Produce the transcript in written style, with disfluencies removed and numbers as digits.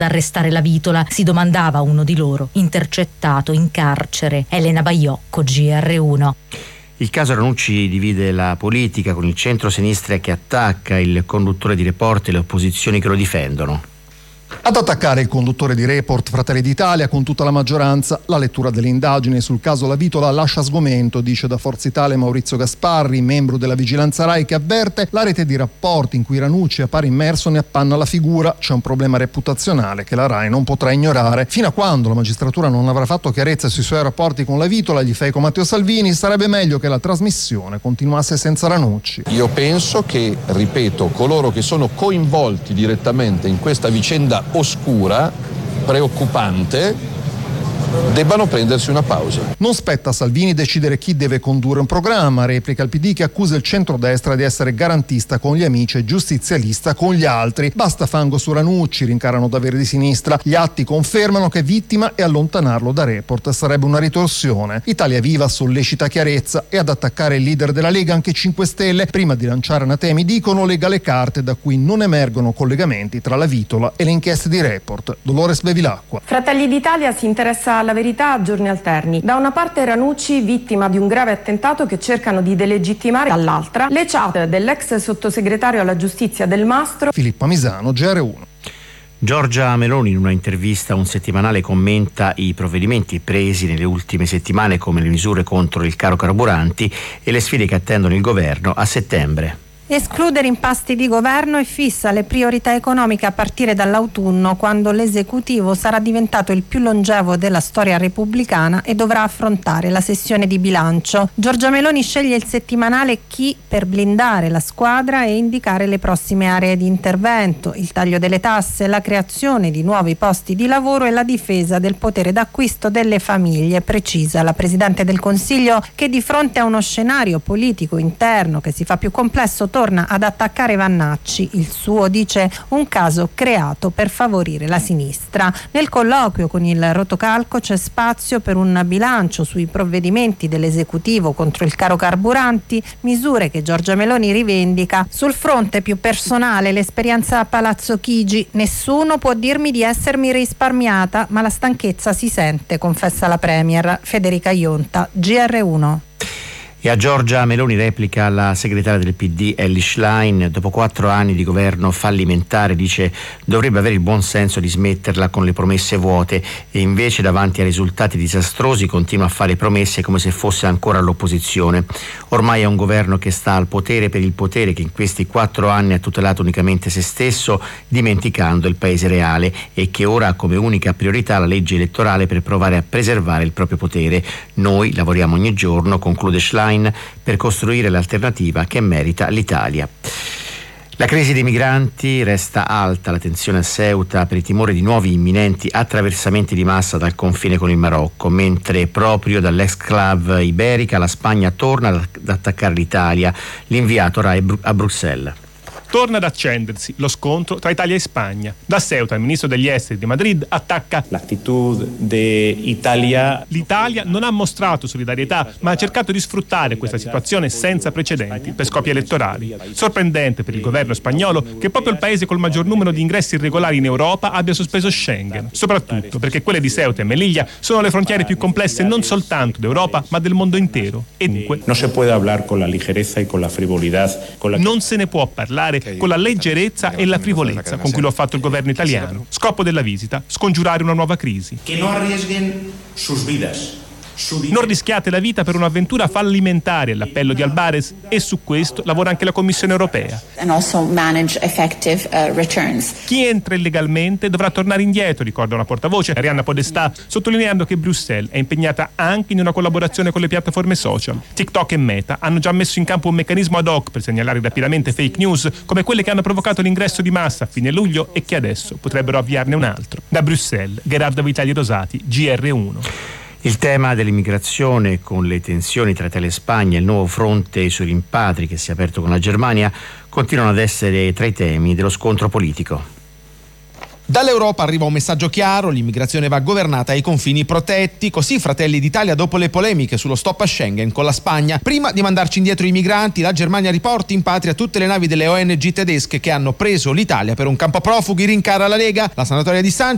Arrestare la Vitola, si domandava uno di loro, intercettato in carcere. Elena Baiocco, GR1. Il caso Ranucci divide la politica, con il centro-sinistra che attacca il conduttore di Report e le opposizioni che lo difendono. Ad attaccare il conduttore di Report Fratelli d'Italia con tutta la maggioranza. La lettura delle indagini sul caso La Vitola lascia sgomento, dice da Forza Italia Maurizio Gasparri, membro della Vigilanza Rai, che avverte: la rete di rapporti in cui Ranucci appare immerso ne appanna la figura. C'è un problema reputazionale che la Rai non potrà ignorare. Fino a quando la magistratura non avrà fatto chiarezza sui suoi rapporti con La Vitola, gli fa eco Matteo Salvini, sarebbe meglio che la trasmissione continuasse senza Ranucci. Io penso che, ripeto, coloro che sono coinvolti direttamente in questa vicenda oscura, preoccupante, debbano prendersi una pausa. Non spetta a Salvini decidere chi deve condurre un programma, replica il PD, che accusa il centrodestra di essere garantista con gli amici e giustizialista con gli altri. Basta fango su Ranucci, rincarano da Verdi Sinistra. Gli atti confermano che è vittima e allontanarlo da Report sarebbe una ritorsione. Italia Viva sollecita chiarezza e ad attaccare il leader della Lega anche 5 Stelle. Prima di lanciare anatemi dicono: lega le carte da cui non emergono collegamenti tra la Vitola e le inchieste di Report. Dolores Bevilacqua. Fratelli d'Italia si interessa alla verità a giorni alterni. Da una parte Ranucci, vittima di un grave attentato che cercano di delegittimare, dall'altra le chat dell'ex sottosegretario alla giustizia Del Mastro. Filippo Misano, GR1. Giorgia Meloni in una intervista a un settimanale commenta i provvedimenti presi nelle ultime settimane, come le misure contro il caro carburanti e le sfide che attendono il governo a settembre. Escludere impasti di governo e fissa le priorità economiche a partire dall'autunno, quando l'esecutivo sarà diventato il più longevo della storia repubblicana e dovrà affrontare la sessione di bilancio. Giorgia Meloni sceglie il settimanale Chi per blindare la squadra e indicare le prossime aree di intervento: il taglio delle tasse, la creazione di nuovi posti di lavoro e la difesa del potere d'acquisto delle famiglie, precisa la Presidente del Consiglio, che di fronte a uno scenario politico interno che si fa più complesso torna ad attaccare Vannacci. Il suo, dice, un caso creato per favorire la sinistra. Nel colloquio con il rotocalco c'è spazio per un bilancio sui provvedimenti dell'esecutivo contro il caro carburanti, misure che Giorgia Meloni rivendica. Sul fronte più personale, l'esperienza a Palazzo Chigi: nessuno può dirmi di essermi risparmiata, ma la stanchezza si sente, confessa la Premier. Federica Ionta, GR1. E a Giorgia Meloni replica la segretaria del PD Elly Schlein: dopo 4 anni di governo fallimentare, dice, dovrebbe avere il buon senso di smetterla con le promesse vuote, e invece davanti a risultati disastrosi continua a fare promesse come se fosse ancora all'opposizione. Ormai è un governo che sta al potere per il potere, che in questi 4 anni ha tutelato unicamente se stesso, dimenticando il paese reale, e che ora ha come unica priorità la legge elettorale per provare a preservare il proprio potere. Noi lavoriamo ogni giorno, conclude Schlein, per costruire l'alternativa che merita l'Italia. La crisi dei migranti resta alta, la tensione a Ceuta per il timore di nuovi imminenti attraversamenti di massa dal confine con il Marocco, mentre proprio dall'exclave iberica la Spagna torna ad attaccare l'Italia. L'inviato Rai a Bruxelles. Torna ad accendersi lo scontro tra Italia e Spagna. Da Ceuta il ministro degli esteri di Madrid attacca l'Italia non ha mostrato solidarietà, ma ha cercato di sfruttare questa situazione senza precedenti per scopi elettorali. Sorprendente per il governo spagnolo che proprio il paese col maggior numero di ingressi irregolari in Europa abbia sospeso Schengen, soprattutto perché quelle di Ceuta e Melilla sono le frontiere più complesse non soltanto d'Europa ma del mondo intero, e dunque non se puede hablar con la ligerezza e con la frivolidad non se ne può parlare con la leggerezza e la frivolezza con cui lo ha fatto il governo italiano. Scopo della visita: scongiurare una nuova crisi. que no arriesguen sus vidas. Non rischiate la vita per un'avventura fallimentare, l'appello di Albares, e su questo lavora anche la Commissione europea. Chi entra illegalmente dovrà tornare indietro, ricorda una portavoce, Arianna Podestà, sottolineando che Bruxelles è impegnata anche in una collaborazione con le piattaforme social. TikTok e Meta hanno già messo in campo un meccanismo ad hoc per segnalare rapidamente fake news come quelle che hanno provocato l'ingresso di massa a fine luglio e che adesso potrebbero avviarne un altro. Da Bruxelles, Gerardo Vitali Rosati, GR1. Il tema dell'immigrazione, con le tensioni tra Italia e Spagna e il nuovo fronte sui rimpatri che si è aperto con la Germania, continuano ad essere tra i temi dello scontro politico. Dall'Europa arriva un messaggio chiaro: l'immigrazione va governata e i confini protetti. Così Fratelli d'Italia, dopo le polemiche sullo stop a Schengen con la Spagna. Prima di mandarci indietro i migranti, la Germania riporti in patria tutte le navi delle ONG tedesche che hanno preso l'Italia per un campo profughi, rincara la Lega. La sanatoria di Sanchez